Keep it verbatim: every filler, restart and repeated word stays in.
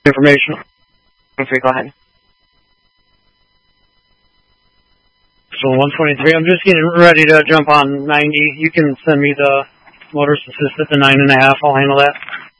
information. Okay, go ahead. So one twenty-three, I'm just getting ready to jump on ninety. You can send me the motorist assist at the nine and a half. I'll handle that.